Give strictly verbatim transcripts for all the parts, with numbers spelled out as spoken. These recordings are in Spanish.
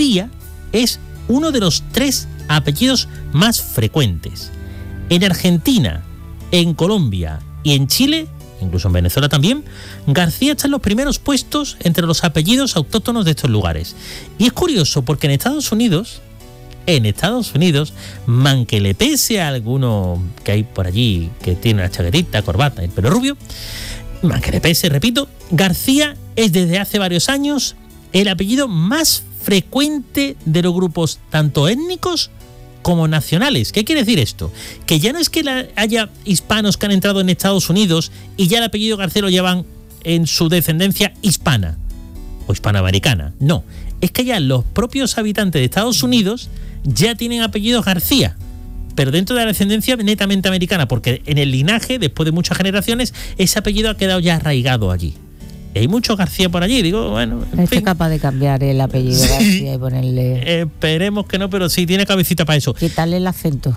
García es uno de los tres apellidos más frecuentes. En Argentina, en Colombia y en Chile, incluso en Venezuela también, García está en los primeros puestos entre los apellidos autóctonos de estos lugares. Y es curioso porque en Estados Unidos, en Estados Unidos, man que le pese a alguno que hay por allí que tiene una chaquetita, corbata y el pelo rubio, man que le pese, repito, García es desde hace varios años el apellido más frecuente de los grupos tanto étnicos como nacionales. ¿Qué quiere decir esto? Que ya no es que la, haya hispanos que han entrado en Estados Unidos y ya el apellido García lo llevan en su descendencia hispana o hispanoamericana. No, es que ya los propios habitantes de Estados Unidos ya tienen apellidos García, pero dentro de la descendencia netamente americana, porque en el linaje, después de muchas generaciones, ese apellido ha quedado ya arraigado allí. Y hay muchos García por allí, digo, bueno, en ¿Este fin. capaz de cambiar el apellido Sí. García y ponerle... Esperemos que no, pero sí, tiene cabecita para eso. Quitarle el acento.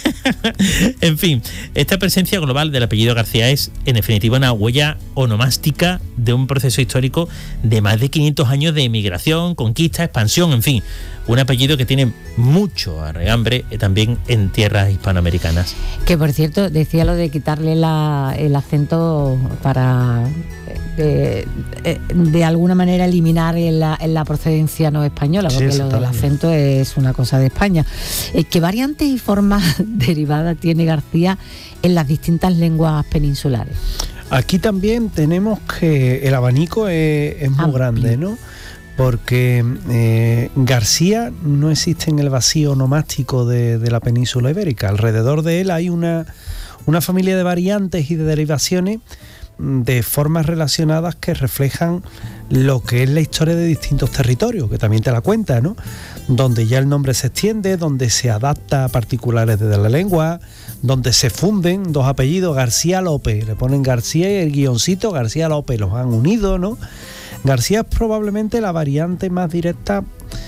En fin, esta presencia global del apellido García es, en definitiva, una huella onomástica de un proceso histórico de más de quinientos años de emigración, conquista, expansión, en fin, un apellido que tiene mucho arraigambre eh, también en tierras hispanoamericanas. Que, por cierto, decía lo de quitarle la, el acento para... De, de alguna manera eliminar en la, en la procedencia no española, porque sí, lo del acento es una cosa de España. Eh, ¿Qué variantes y formas derivadas tiene García en las distintas lenguas peninsulares? Aquí también tenemos que el abanico es, es muy Amplio. grande, ¿no? Porque eh, García no existe en el vacío onomástico de, de la península ibérica. Alrededor de él hay una, una familia de variantes y de derivaciones de formas relacionadas que reflejan lo que es la historia de distintos territorios, que también te la cuenta, ¿no? Donde ya el nombre se extiende, donde se adapta a particulares de la lengua, donde se funden dos apellidos, García López, le ponen García y el guioncito García López, los han unido, ¿no? García es probablemente la variante más directa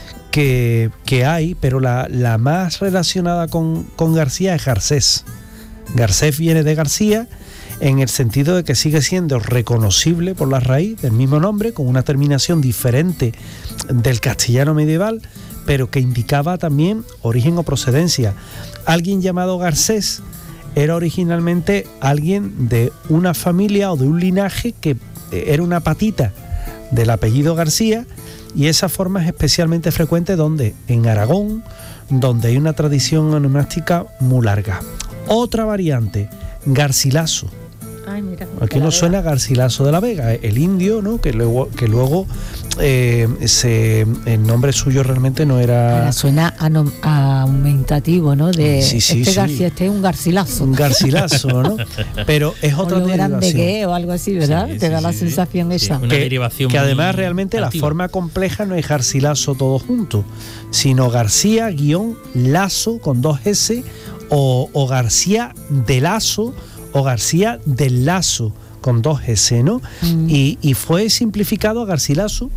que, que hay, pero la, la más relacionada con, con García es Garcés. Garcés viene de García, en el sentido de que sigue siendo reconocible por la raíz del mismo nombre, con una terminación diferente del castellano medieval, pero que indicaba también origen o procedencia. Alguien llamado Garcés era originalmente alguien de una familia o de un linaje que era una patita del apellido García, y esa forma es especialmente frecuente donde en Aragón, donde hay una tradición onomástica muy larga. Otra variante, Garcilaso. Ay, mira, aquí nos suena Garcilaso de la Vega, el indio, ¿no? Que luego, que luego eh, se, el nombre suyo realmente no era. Ahora suena anom- aumentativo, ¿no? De sí, sí, este sí. García, este es un Garcilaso. Un Garcilaso, ¿no? Pero es otra o lo derivación. grande que es, o algo así, ¿verdad? Sí, Te sí, da sí, la sí. sensación Sí, esa. una que, derivación que además realmente antigua. La forma compleja no es Garcilaso todo junto, sino García guión Lazo con dos S, o, o García de Lazo, o García del Lazo con dos S, ¿no? Mm. Y, y fue simplificado a Garcilaso,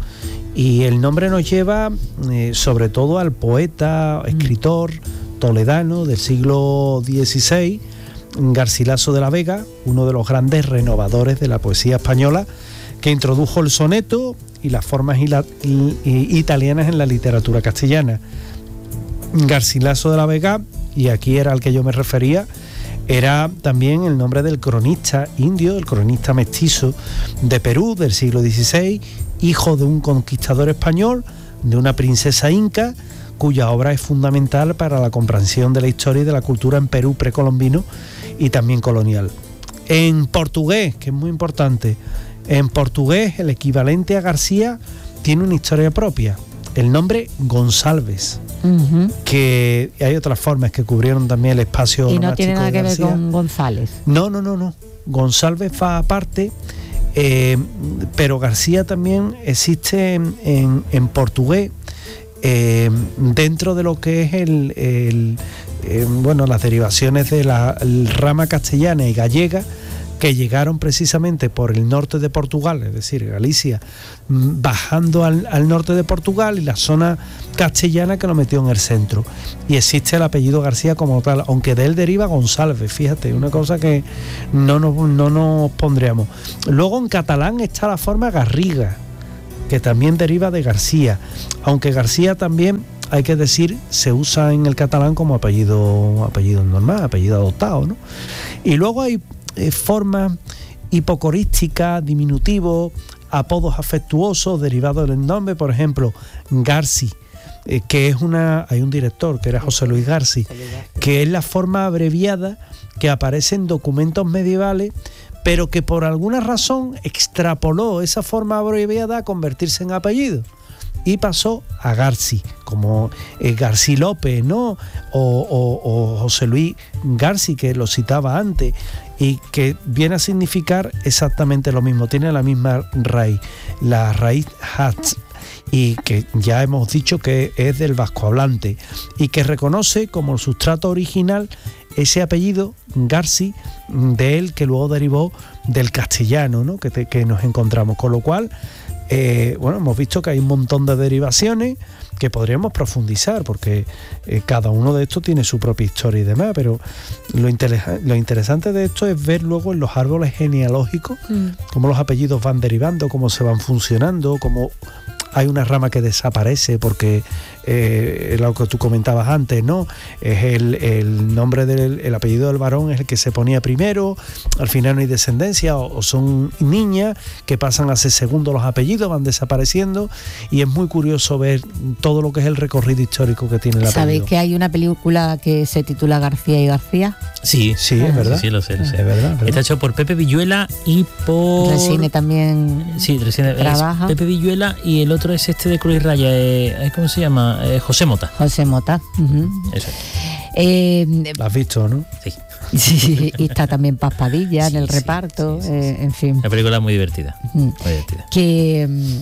y el nombre nos lleva eh, sobre todo al poeta, escritor toledano del siglo dieciséis, Garcilaso de la Vega, uno de los grandes renovadores de la poesía española, que introdujo el soneto y las formas ila- i- i- italianas en la literatura castellana. Garcilaso de la Vega, y aquí era al que yo me refería, era también el nombre del cronista indio, el cronista mestizo de Perú del siglo dieciséis, hijo de un conquistador español, de una princesa inca, cuya obra es fundamental para la comprensión de la historia y de la cultura en Perú precolombino y también colonial. En portugués, que es muy importante, en portugués el equivalente a García tiene una historia propia, el nombre González. Uh-huh. Que hay otras formas que cubrieron también el espacio. Y no tiene nada que ver con González. No, no, no, no. González va aparte, eh, pero García también existe en, en, en portugués, eh, dentro de lo que es el, el eh, bueno, las derivaciones de la rama castellana y gallega, que llegaron precisamente por el norte de Portugal, es decir, Galicia, bajando al, al norte de Portugal, y la zona castellana que lo metió en el centro. Y existe el apellido García como tal, aunque de él deriva González, fíjate, una cosa que no nos, no nos pondríamos. Luego en catalán está la forma Garriga, que también deriva de García, aunque García también, hay que decir, se usa en el catalán como apellido, apellido normal, apellido adoptado, ¿no? Y luego hay eh, formas hipocorísticas, diminutivos, apodos afectuosos derivados del nombre, por ejemplo, Garci, eh, que es una, hay un director que era José Luis Garci, que es la forma abreviada que aparece en documentos medievales, pero que por alguna razón extrapoló esa forma abreviada a convertirse en apellido y pasó a Garci, como eh, Garcí López, ¿no? O, o, o José Luis Garci, que lo citaba antes, y que viene a significar exactamente lo mismo, tiene la misma raíz, la raíz Hatz, y que ya hemos dicho que es del vascohablante y que reconoce como sustrato original ese apellido Garci de él, que luego derivó del castellano, ¿no? que, te, que nos encontramos, con lo cual eh, bueno, hemos visto que hay un montón de derivaciones que podríamos profundizar, porque eh, cada uno de estos tiene su propia historia y demás, pero lo, interes- lo interesante de esto es ver luego en los árboles genealógicos mm. cómo los apellidos van derivando, cómo se van funcionando, cómo hay una rama que desaparece porque eh, lo que tú comentabas antes, ¿no? Es el, el nombre del el apellido del varón es el que se ponía primero, al final no hay descendencia, o, o son niñas que pasan a ser segundo los apellidos, van desapareciendo, y es muy curioso ver todo lo que es el recorrido histórico que tiene el apellido. ¿Sabéis que hay una película que se titula García y García? Sí, sí, es verdad. Sí, sí, lo sé, lo sé. Es verdad, verdad. Está hecho por Pepe Villuela y por... Resine también sí, Resine trabaja. Pepe Villuela, y el otro es este de Cruz y Raya, eh, ¿cómo se llama? Eh, José Mota. José Mota. Uh-huh. Eso. Eh, ¿Lo has visto, no? Sí. Sí, y está también Paspadilla sí, en el sí, reparto, sí, sí, sí. Eh, en fin. La película es muy divertida. Uh-huh. Muy divertida. Que um,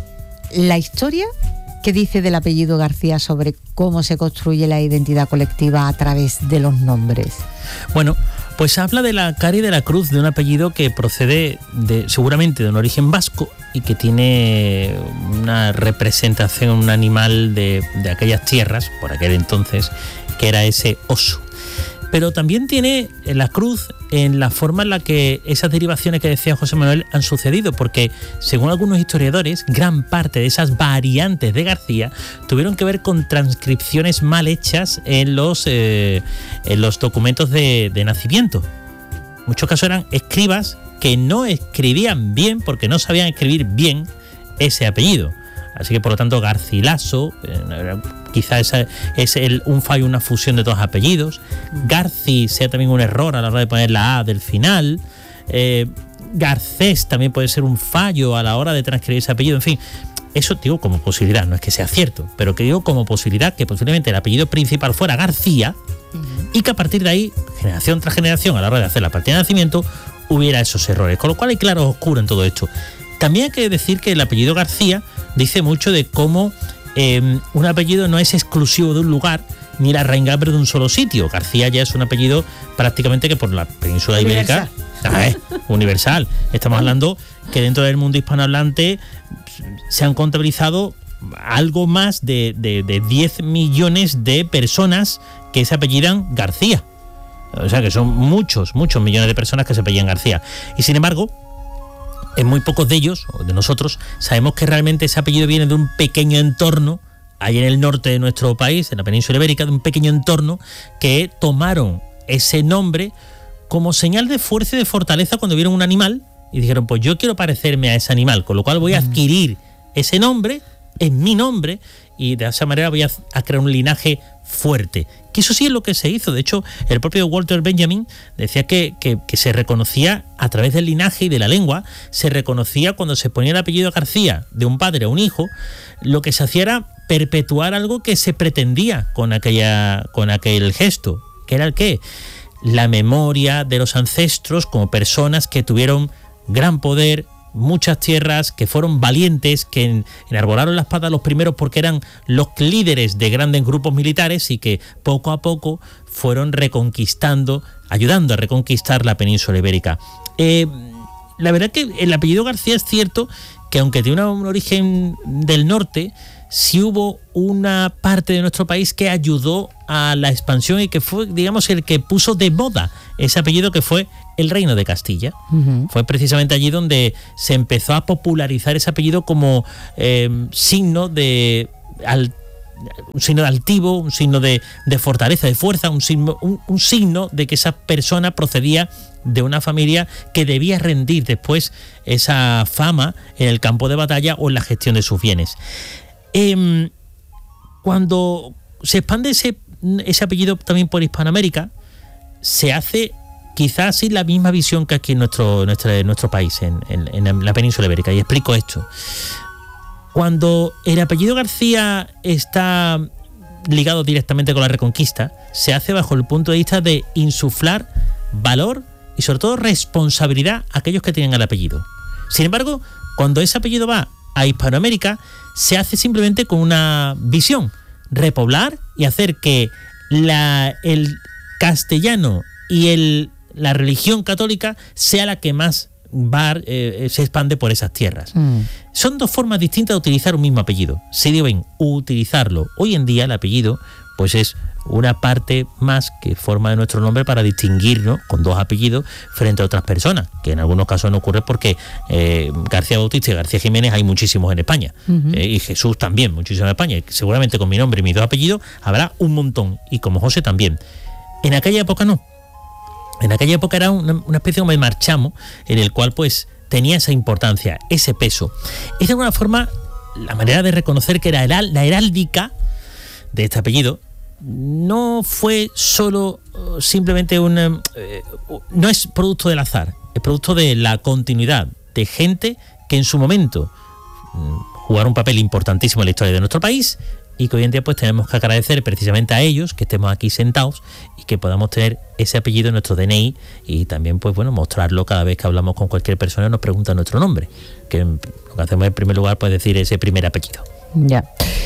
la historia que dice del apellido García sobre cómo se construye la identidad colectiva a través de los nombres. Bueno, pues habla de la Cari de la Cruz, de un apellido que procede de, seguramente de un origen vasco y que tiene una representación, un animal de, de aquellas tierras, por aquel entonces, que era ese oso. Pero también tiene la cruz en la forma en la que esas derivaciones que decía José Manuel han sucedido, porque según algunos historiadores, gran parte de esas variantes de García tuvieron que ver con transcripciones mal hechas en los, eh, en los documentos de, de nacimiento. En muchos casos eran escribas que no escribían bien porque no sabían escribir bien ese apellido. Así que por lo tanto Garcilaso, eh, quizá esa es el, un fallo, una fusión de todos los apellidos. Garci sea también un error a la hora de poner la A del final. Eh, Garcés también puede ser un fallo a la hora de transcribir ese apellido. En fin, eso digo como posibilidad, no es que sea cierto, pero que digo como posibilidad que posiblemente el apellido principal fuera García uh-huh. y que a partir de ahí, generación tras generación, a la hora de hacer la partida de nacimiento, hubiera esos errores. Con lo cual hay claro oscuro en todo esto. También hay que decir que el apellido García dice mucho de cómo eh, un apellido no es exclusivo de un lugar ni la reingambre de un solo sitio. García ya es un apellido prácticamente que por la península ibérica ah, eh, universal. Estamos hablando que dentro del mundo hispanohablante se han contabilizado algo más de, de, de diez millones de personas que se apellidan García. O sea que son muchos, muchos millones de personas que se apellidan García. Y sin embargo, en muy pocos de ellos, o de nosotros, sabemos que realmente ese apellido viene de un pequeño entorno, ahí en el norte de nuestro país, en la península ibérica, de un pequeño entorno que tomaron ese nombre como señal de fuerza y de fortaleza cuando vieron un animal y dijeron, pues yo quiero parecerme a ese animal, con lo cual voy a adquirir ese nombre, es mi nombre, y de esa manera voy a, a crear un linaje fuerte. Que eso sí es lo que se hizo. De hecho, el propio Walter Benjamin decía que, que, que se reconocía a través del linaje y de la lengua, se reconocía cuando se ponía el apellido García de un padre a un hijo, lo que se hacía era perpetuar algo que se pretendía con, aquella, con aquel gesto, que era el qué, la memoria de los ancestros como personas que tuvieron gran poder, muchas tierras, que fueron valientes, que enarbolaron la espada los primeros porque eran los líderes de grandes grupos militares y que poco a poco fueron reconquistando, ayudando a reconquistar la península ibérica. Eh, la verdad que el apellido García es cierto que aunque tiene un origen del norte, si hubo una parte de nuestro país que ayudó a la expansión y que fue, digamos, el que puso de moda ese apellido, que fue el Reino de Castilla. Uh-huh. Fue precisamente allí donde se empezó a popularizar ese apellido como eh, signo de al, un signo de altivo, un signo de, de fortaleza, de fuerza, un signo, un, un signo de que esa persona procedía de una familia que debía rendir después esa fama en el campo de batalla o en la gestión de sus bienes. Eh, cuando se expande ese, ese apellido también por Hispanoamérica, se hace quizás sin la misma visión que aquí en nuestro, nuestro, en nuestro país, en, en, en la península ibérica, y explico esto. Cuando el apellido García está ligado directamente con la Reconquista, se hace bajo el punto de vista de insuflar valor y sobre todo responsabilidad a aquellos que tienen el apellido. Sin embargo, cuando ese apellido va a Hispanoamérica, se hace simplemente con una visión: repoblar y hacer que la, el castellano y el, la religión católica sea la que más va, eh, se expande por esas tierras. Mm. Son dos formas distintas de utilizar un mismo apellido. Si deben utilizarlo hoy en día, el apellido pues es una parte más que forma de nuestro nombre para distinguirnos con dos apellidos frente a otras personas, que en algunos casos no ocurre porque eh, García Bautista y García Jiménez hay muchísimos en España, uh-huh. eh, y Jesús también, muchísimos en España, y seguramente con mi nombre y mis dos apellidos habrá un montón, y como José también. En aquella época no. En aquella época era una, una especie de marchamo en el cual pues tenía esa importancia, ese peso. Es de alguna forma la manera de reconocer que era la heráldica de este apellido no fue solo uh, simplemente un... Eh, no es producto del azar, es producto de la continuidad de gente que en su momento um, jugaron un papel importantísimo en la historia de nuestro país y que hoy en día pues tenemos que agradecer precisamente a ellos que estemos aquí sentados y que podamos tener ese apellido en nuestro D N I y también pues bueno mostrarlo cada vez que hablamos con cualquier persona y nos pregunta nuestro nombre, que lo que hacemos en primer lugar pues decir ese primer apellido. Ya.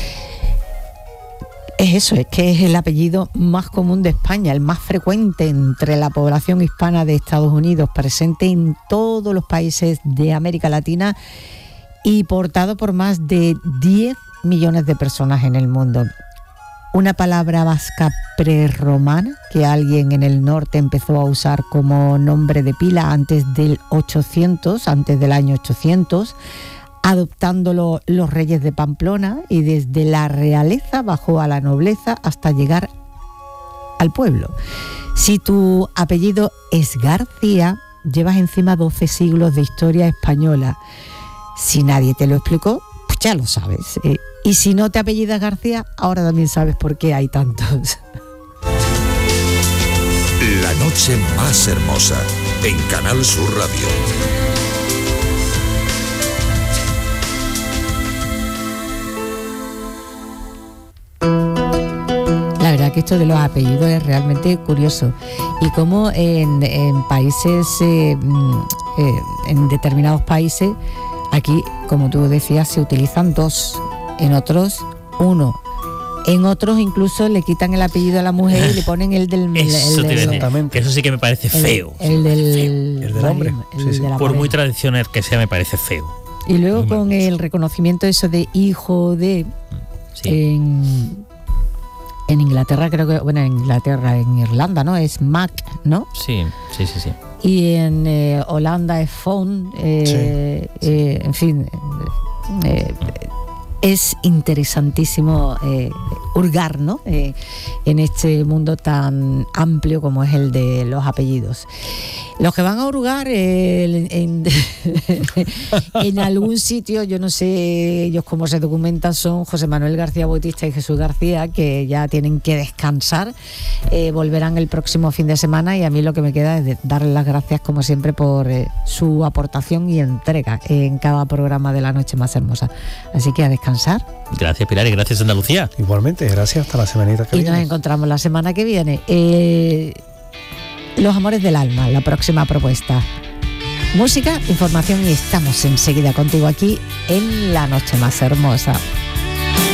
Es eso, es que es el apellido más común de España, el más frecuente entre la población hispana de Estados Unidos, presente en todos los países de América Latina y portado por más de diez millones de personas en el mundo. Una palabra vasca prerromana que alguien en el norte empezó a usar como nombre de pila antes del ochocientos, antes del año ochocientos, adoptándolo los reyes de Pamplona, y desde la realeza bajó a la nobleza hasta llegar al pueblo. Si tu apellido es García, llevas encima doce siglos de historia española. Si nadie te lo explicó, pues ya lo sabes. Eh, y si no te apellidas García, ahora también sabes por qué hay tantos. La noche más hermosa en Canal Sur Radio. La verdad que esto de los apellidos es realmente curioso, y como en, en países, eh, eh, en determinados países, aquí, como tú decías, se utilizan dos, en otros uno, en otros incluso le quitan el apellido a la mujer y le ponen el del... Eso, el, el, exactamente. Eso sí que me parece feo. El, el del, el del hombre. El sí, sí. de la Por pareja. muy tradicional que sea, me parece feo. Y luego con el reconocimiento eso de hijo de... Sí. En, en Inglaterra creo que, bueno, en Inglaterra, en Irlanda, ¿no? Es Mac, ¿no? Sí, sí, sí, sí. Y en eh, Holanda es Phone, eh, sí, sí. Eh, en fin, eh, es interesantísimo eh, hurgar, ¿no? Eh, en este mundo tan amplio como es el de los apellidos. Los que van a hurgar eh, en, en algún sitio, yo no sé ellos cómo se documentan, son José Manuel García Bautista y Jesús García, que ya tienen que descansar, eh, volverán el próximo fin de semana, y a mí lo que me queda es de darles las gracias como siempre por eh, su aportación y entrega en cada programa de La Noche Más Hermosa. Así que a descansar. Gracias, Pilar, y gracias, Andalucía. Igualmente, gracias, hasta la semanita que y viene. Y nos encontramos la semana que viene. Eh, Los Amores del Alma, la próxima propuesta. Música, información, y estamos enseguida contigo aquí en La Noche Más Hermosa.